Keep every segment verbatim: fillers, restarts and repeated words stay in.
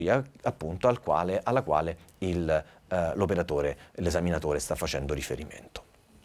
appunto al quale, alla quale il, eh, l'operatore, l'esaminatore sta facendo riferimento.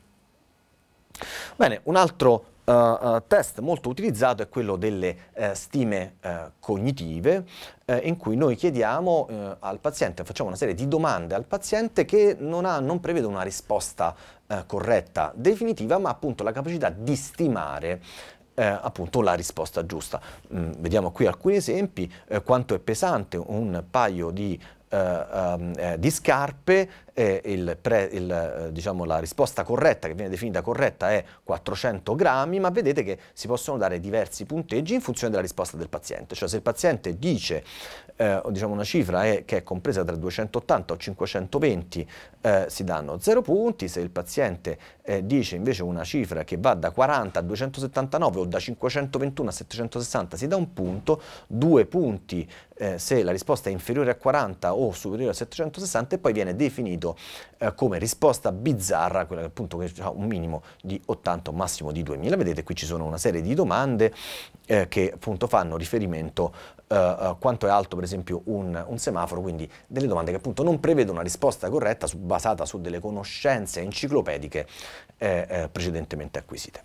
Bene, un altro uh, uh, test molto utilizzato è quello delle uh, stime uh, cognitive, uh, in cui noi chiediamo uh, al paziente, facciamo una serie di domande al paziente che non, ha, non prevede una risposta uh, corretta, definitiva, ma appunto la capacità di stimare Eh, appunto la risposta giusta. Mm, vediamo qui alcuni esempi, eh, quanto è pesante un paio di, eh, um, eh, di scarpe, eh, il pre, il, eh, diciamo, la risposta corretta, che viene definita corretta, è quattrocento grammi, ma vedete che si possono dare diversi punteggi in funzione della risposta del paziente. Cioè se il paziente dice eh, diciamo una cifra è, che è compresa tra duecentottanta o cinquecentoventi, eh, si danno zero punti. Se il paziente eh, dice invece una cifra che va da quaranta a duecentosettantanove o da cinquecentoventuno a settecentosessanta, si dà un punto, due punti eh, se la risposta è inferiore a quaranta o superiore a settecentosessanta, e poi viene definito eh, come risposta bizzarra, quella che appunto che ha un minimo di ottanta, un massimo di duemila. Vedete qui ci sono una serie di domande eh, che appunto fanno riferimento uh, a quanto è alto per esempio un, un semaforo, quindi delle domande che appunto non prevedono una risposta corretta su, basata su delle conoscenze enciclopediche eh, eh, precedentemente acquisite.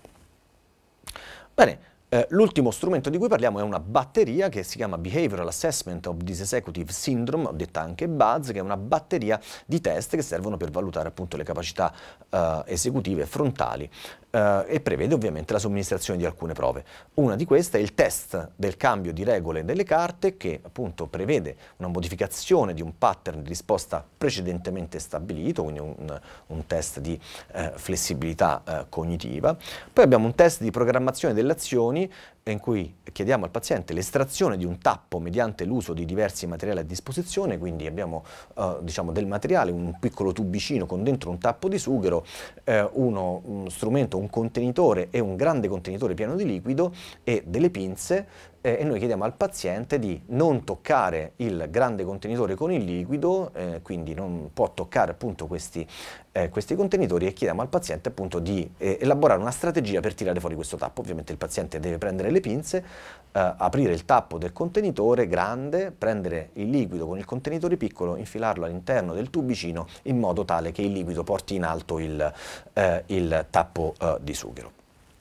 Bene. Eh, l'ultimo strumento di cui parliamo è una batteria che si chiama Behavioral Assessment of Dysexecutive Syndrome, o detta anche BUDS, che è una batteria di test che servono per valutare appunto le capacità eh, esecutive frontali eh, e prevede ovviamente la somministrazione di alcune prove. Una di queste è il test del cambio di regole delle carte, che appunto prevede una modificazione di un pattern di risposta precedentemente stabilito, quindi un, un test di eh, flessibilità eh, cognitiva. Poi abbiamo un test di programmazione delle azioni, in cui chiediamo al paziente l'estrazione di un tappo mediante l'uso di diversi materiali a disposizione, quindi abbiamo eh, diciamo del materiale, un piccolo tubicino con dentro un tappo di sughero, eh, uno, uno strumento, un contenitore e un grande contenitore pieno di liquido e delle pinze, eh, e noi chiediamo al paziente di non toccare il grande contenitore con il liquido, eh, quindi non può toccare appunto questi, eh, questi contenitori, e chiediamo al paziente appunto di eh, elaborare una strategia per tirare fuori questo tappo. Ovviamente il paziente deve prendere le pinze, eh, aprire il tappo del contenitore grande, prendere il liquido con il contenitore piccolo, infilarlo all'interno del tubicino in modo tale che il liquido porti in alto il, eh, il tappo eh, di sughero.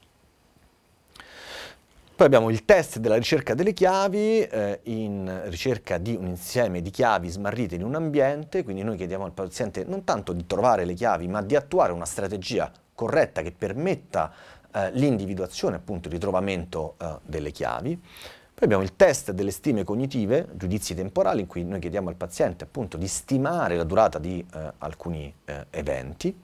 Poi abbiamo il test della ricerca delle chiavi, eh, in ricerca di un insieme di chiavi smarrite in un ambiente, quindi noi chiediamo al paziente non tanto di trovare le chiavi, ma di attuare una strategia corretta che permetta eh, l'individuazione, appunto, il ritrovamento eh, delle chiavi. Poi abbiamo il test delle stime cognitive, giudizi temporali, in cui noi chiediamo al paziente appunto di stimare la durata di eh, alcuni eh, eventi.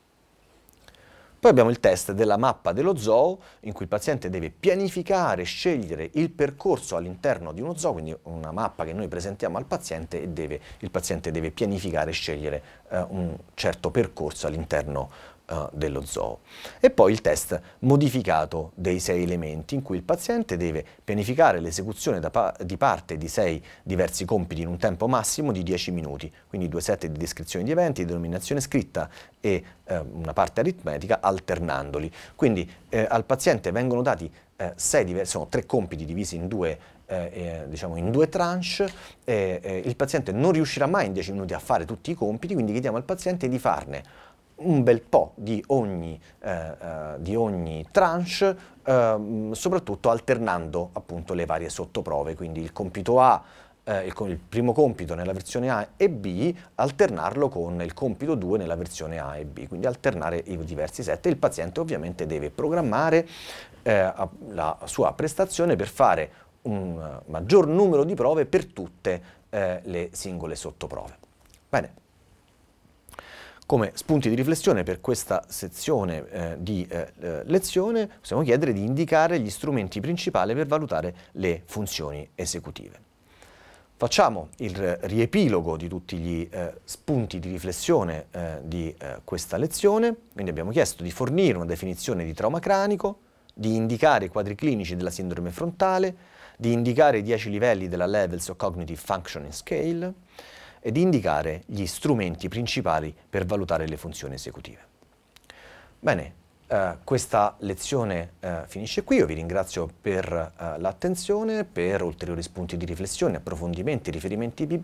Poi abbiamo il test della mappa dello zoo, in cui il paziente deve pianificare, scegliere il percorso all'interno di uno zoo, quindi una mappa che noi presentiamo al paziente, e deve, il paziente deve pianificare e scegliere eh, un certo percorso all'interno uh, dello zoo. E poi il test modificato dei sei elementi, in cui il paziente deve pianificare l'esecuzione da pa di parte di sei diversi compiti in un tempo massimo di dieci minuti, quindi due set di descrizione di eventi, di denominazione scritta e eh, una parte aritmetica, alternandoli. Quindi eh, al paziente vengono dati eh, sei diversi, sono tre compiti divisi in due Eh, eh, diciamo in due tranche, eh, eh, il paziente non riuscirà mai in dieci minuti a fare tutti i compiti, quindi chiediamo al paziente di farne un bel po' di ogni, eh, eh, di ogni tranche, eh, soprattutto alternando appunto le varie sottoprove, quindi il compito A, eh, il, il primo compito nella versione A e B, alternarlo con il compito due nella versione A e B, quindi alternare i diversi set. Il paziente ovviamente deve programmare eh, la sua prestazione per fare un maggior numero di prove per tutte eh, le singole sottoprove. Bene. Come spunti di riflessione per questa sezione eh, di eh, lezione possiamo chiedere di indicare gli strumenti principali per valutare le funzioni esecutive. Facciamo il riepilogo di tutti gli eh, spunti di riflessione eh, di eh, questa lezione. Quindi abbiamo chiesto di fornire una definizione di trauma cranico, di indicare i quadri clinici della sindrome frontale, di indicare i dieci livelli della Levels of Cognitive Functioning Scale e di indicare gli strumenti principali per valutare le funzioni esecutive. Bene, Uh, questa lezione uh, finisce qui, io vi ringrazio per uh, l'attenzione, per ulteriori spunti di riflessione, approfondimenti, riferimenti